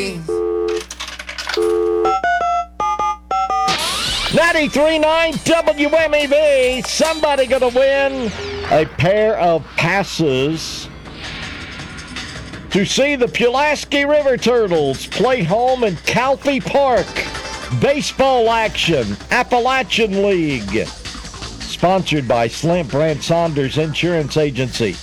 93.9 WMEV. Somebody going to win a pair of passes to see the Pulaski River Turtles play home in Calfee Park. Baseball action, Appalachian League. Sponsored by Slant Brand Saunders Insurance Agency.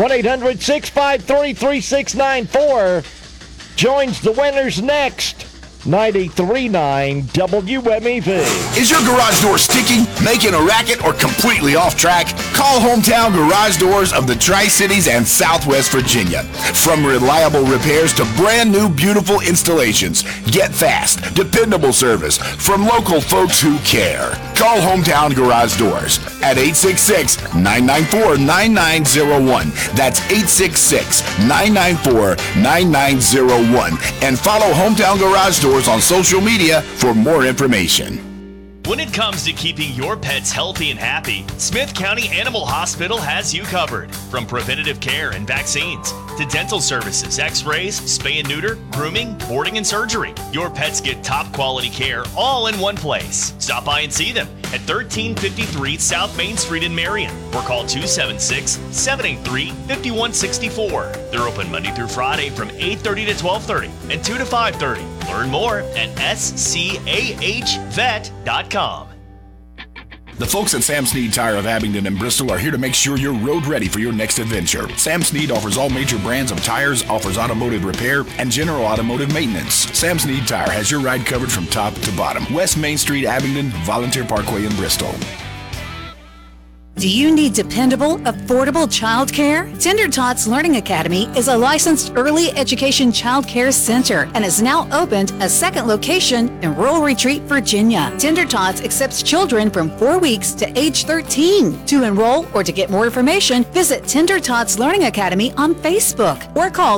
1-800-653-3694 joins the winners next. 93.9 WMEV. Is your garage door sticking, making a racket, or completely off track? Call Hometown Garage Doors of the Tri-Cities and Southwest Virginia. From reliable repairs to brand new beautiful installations, get fast, dependable service from local folks who care. Call Hometown Garage Doors at 866-994-9901. That's 866-994-9901. And follow Hometown Garage Doors on social media for more information. When it comes to keeping your pets healthy and happy, Smith County Animal Hospital has you covered. From preventative care and vaccines to dental services, x-rays, spay and neuter, grooming, boarding, and surgery. Your pets get top quality care all in one place. Stop by and see them at 1353 South Main Street in Marion or call 276-783-5164. They're open Monday through Friday from 8:30 to 12:30 and 2 to 5:30. Learn more at scahvet.com. The folks at Sam Snead Tire of Abingdon and Bristol are here to make sure you're road ready for your next adventure. Sam Snead offers all major brands of tires, offers automotive repair, and general automotive maintenance. Sam Snead Tire has your ride covered from top to bottom. West Main Street, Abingdon, Volunteer Parkway in Bristol. Do you need dependable, affordable childcare? Tender Tots Learning Academy is a licensed early education childcare center and has now opened a second location in Rural Retreat, Virginia. Tender Tots accepts children from 4 weeks to age 13. To enroll or to get more information, visit Tender Tots Learning Academy on Facebook or call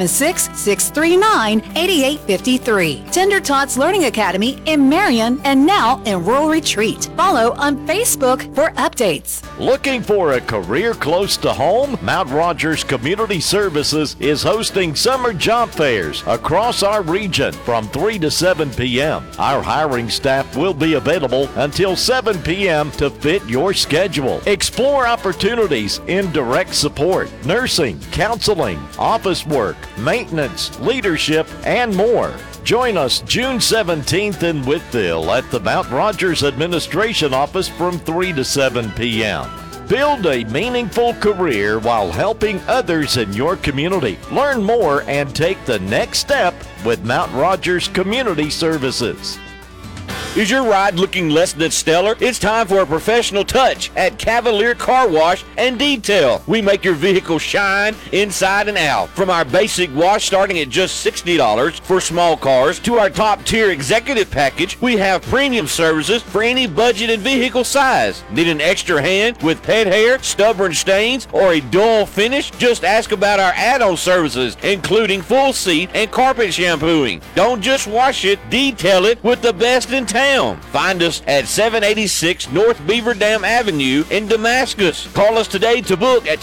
276-639-8853. Tender Tots Learning Academy in Marion and now in Rural Retreat. Follow on Facebook for updates. Looking for a career close to home? Mount Rogers Community Services is hosting summer job fairs across our region from 3 to 7 p.m. Our hiring staff will be available until 7 p.m. to fit your schedule. Explore opportunities in direct support, nursing, counseling, office work, maintenance, leadership, and more. Join us June 17th in Whiteville at the Mount Rogers Administration Office from 3 to 7 p.m. Build a meaningful career while helping others in your community. Learn more and take the next step with Mount Rogers Community Services. Is your ride looking less than stellar? It's time for a professional touch at Cavalier Car Wash and Detail. We make your vehicle shine inside and out. From our basic wash starting at just $60 for small cars to our top tier executive package, we have premium services for any budget and vehicle size. Need an extra hand with pet hair, stubborn stains, or a dull finish? Just ask about our add-on services, including full seat and carpet shampooing. Don't just wash it, detail it with the best in town. Find us at 786 North Beaver Dam Avenue in Damascus. Call us today to book at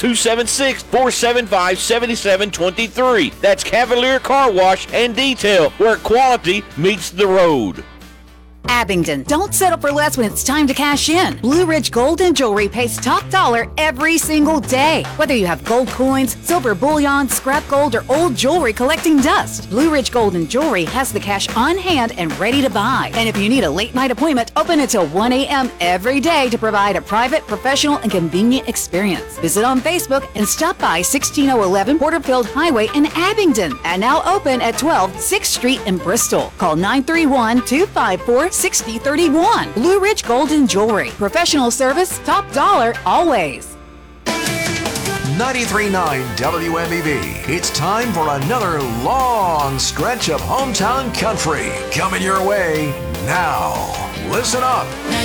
276-475-7723. That's Cavalier Car Wash and Detail, where quality meets the road. Abingdon, don't settle for less when it's time to cash in. Blue Ridge Gold and Jewelry pays top dollar every single day. Whether you have gold coins, silver bullion, scrap gold, or old jewelry collecting dust, Blue Ridge Gold and Jewelry has the cash on hand and ready to buy. And if you need a late night appointment, open until 1 a.m. every day to provide a private, professional, and convenient experience. Visit on Facebook and stop by 16011 Porterfield Highway in Abingdon and now open at 12 6th Street in Bristol. Call 931-254-6031. Blue Ridge Gold and Jewelry. Professional service, top dollar, always. 93.9 WMEV. It's time for another long stretch of hometown country coming your way now. Listen up.